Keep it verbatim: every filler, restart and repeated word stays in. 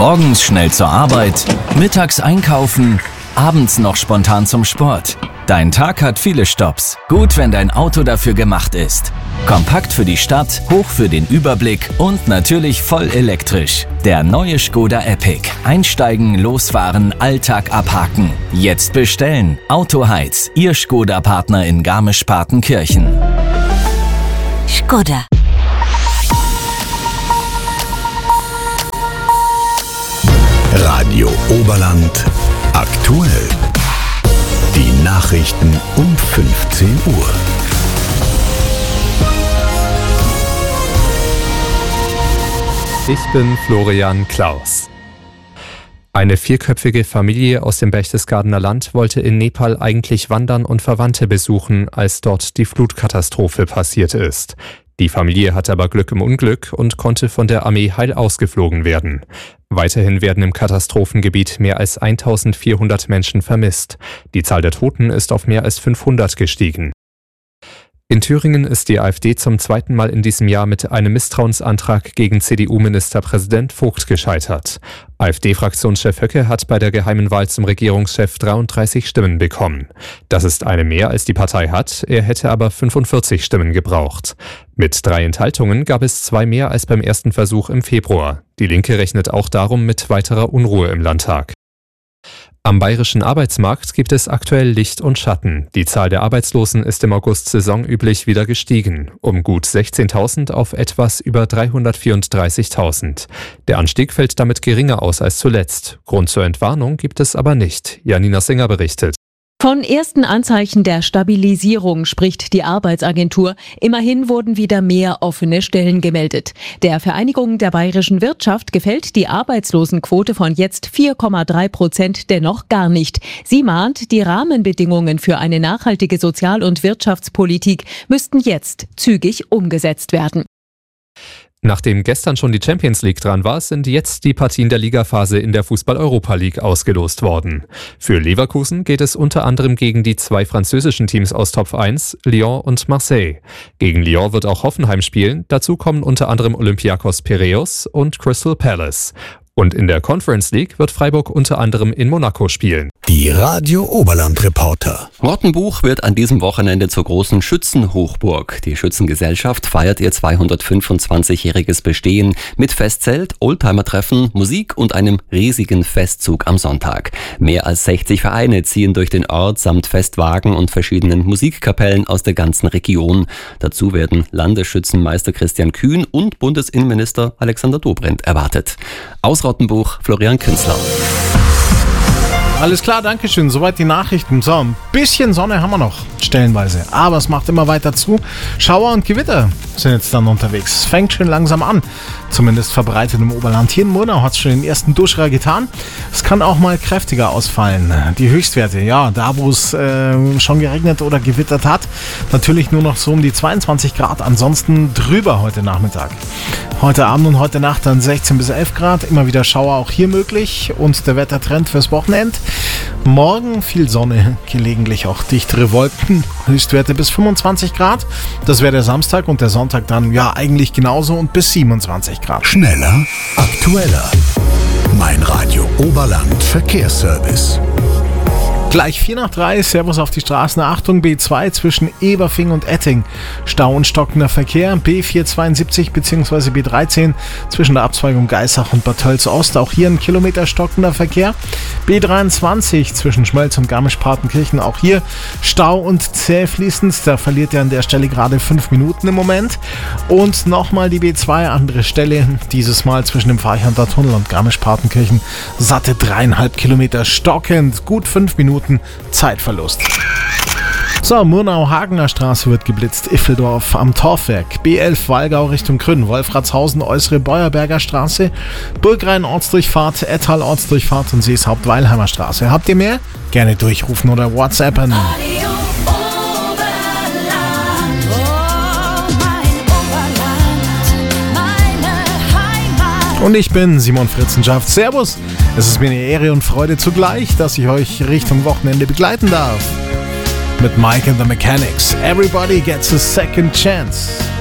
Morgens schnell zur Arbeit, mittags einkaufen, abends noch spontan zum Sport. Dein Tag hat viele Stopps. Gut, wenn dein Auto dafür gemacht ist. Kompakt für die Stadt, hoch für den Überblick und natürlich voll elektrisch. Der neue Škoda Epic. Einsteigen, losfahren, Alltag abhaken. Jetzt bestellen. Autoheiz, Ihr Škoda-Partner in Garmisch-Partenkirchen. Škoda. Radio Oberland aktuell. Die Nachrichten um fünfzehn Uhr. Ich bin Florian Klaus. Eine vierköpfige Familie aus dem Berchtesgadener Land wollte in Nepal eigentlich wandern und Verwandte besuchen, als dort die Flutkatastrophe passiert ist. Die Familie hatte aber Glück im Unglück und konnte von der Armee heil ausgeflogen werden. Weiterhin werden im Katastrophengebiet mehr als eintausendvierhundert Menschen vermisst. Die Zahl der Toten ist auf mehr als fünfhundert gestiegen. In Thüringen ist die AfD zum zweiten Mal in diesem Jahr mit einem Misstrauensantrag gegen C D U-Ministerpräsident Vogt gescheitert. AfD-Fraktionschef Höcke hat bei der geheimen Wahl zum Regierungschef dreiunddreißig Stimmen bekommen. Das ist eine mehr, als die Partei hat, er hätte aber fünfundvierzig Stimmen gebraucht. Mit drei Enthaltungen gab es zwei mehr als beim ersten Versuch im Februar. Die Linke rechnet auch darum mit weiterer Unruhe im Landtag. Am bayerischen Arbeitsmarkt gibt es aktuell Licht und Schatten. Die Zahl der Arbeitslosen ist im August saisonüblich wieder gestiegen, um gut sechzehntausend auf etwas über dreihundertvierunddreißigtausend. Der Anstieg fällt damit geringer aus als zuletzt. Grund zur Entwarnung gibt es aber nicht. Janina Singer berichtet. Von ersten Anzeichen der Stabilisierung spricht die Arbeitsagentur. Immerhin wurden wieder mehr offene Stellen gemeldet. Der Vereinigung der bayerischen Wirtschaft gefällt die Arbeitslosenquote von jetzt vier Komma drei Prozent dennoch gar nicht. Sie mahnt, die Rahmenbedingungen für eine nachhaltige Sozial- und Wirtschaftspolitik müssten jetzt zügig umgesetzt werden. Nachdem gestern schon die Champions League dran war, sind jetzt die Partien der Ligaphase in der Fußball-Europa League ausgelost worden. Für Leverkusen geht es unter anderem gegen die zwei französischen Teams aus Top eins, Lyon und Marseille. Gegen Lyon wird auch Hoffenheim spielen, dazu kommen unter anderem Olympiakos Piräus und Crystal Palace. Und in der Conference League wird Freiburg unter anderem in Monaco spielen. Die Radio Oberland Reporter. Rottenbuch wird an diesem Wochenende zur großen Schützenhochburg. Die Schützengesellschaft feiert ihr zweihundertfünfundzwanzigjähriges Bestehen mit Festzelt, Oldtimer-Treffen, Musik und einem riesigen Festzug am Sonntag. Mehr als sechzig Vereine ziehen durch den Ort samt Festwagen und verschiedenen Musikkapellen aus der ganzen Region. Dazu werden Landesschützenmeister Christian Kühn und Bundesinnenminister Alexander Dobrindt erwartet. Aus Rottenbuch, Florian Künzler. Alles klar, danke schön. Soweit die Nachrichten. So, ein bisschen Sonne haben wir noch, stellenweise. Aber es macht immer weiter zu. Schauer und Gewitter sind jetzt dann unterwegs. Es fängt schon langsam an. Zumindest verbreitet im Oberland. Hier in Murnau hat es schon den ersten Duschrer getan. Es kann auch mal kräftiger ausfallen. Die Höchstwerte, ja, da wo es äh, schon geregnet oder gewittert hat, natürlich nur noch so um die zweiundzwanzig Grad. Ansonsten drüber heute Nachmittag. Heute Abend und heute Nacht dann sechzehn bis elf Grad. Immer wieder Schauer auch hier möglich. Und der Wettertrend fürs Wochenende. Morgen viel Sonne, gelegentlich auch dichtere Wolken. Höchstwerte bis fünfundzwanzig Grad. Das wäre der Samstag und der Sonntag dann ja eigentlich genauso und bis siebenundzwanzig Grad. Schneller, aktueller. Mein Radio Oberland Verkehrsservice. Gleich vier nach drei, Servus auf die Straßen. Achtung, B zwei zwischen Eberfing und Etting. Stau und stockender Verkehr. B vierhundertzweiundsiebzig bzw. B dreizehn zwischen der Abzweigung Geissach und Bad Tölz Ost. Auch hier ein Kilometer stockender Verkehr. B dreiundzwanzig zwischen Schmölz und Garmisch-Partenkirchen. Auch hier Stau und zäh fließend. Da verliert er an der Stelle gerade fünf Minuten im Moment. Und nochmal die B zwei, andere Stelle. Dieses Mal zwischen dem Farchanter Tunnel und Garmisch-Partenkirchen. Satte dreieinhalb Kilometer stockend. Gut fünf Minuten Zeitverlust. So, Murnau-Hagener Straße wird geblitzt, Iffeldorf am Torfwerk, B elf Wallgau Richtung Grün, Wolfratshausen, Äußere Beuerberger Straße, Burgrhein Ortsdurchfahrt, Ettal Ortsdurchfahrt und Seeshaupt Weilheimer Straße. Habt ihr mehr? Gerne durchrufen oder WhatsAppen. Und ich bin Simon Fritzenschaft. Servus! Es ist mir eine Ehre und Freude zugleich, dass ich euch Richtung Wochenende begleiten darf. Mit Mike and the Mechanics. Everybody gets a second chance.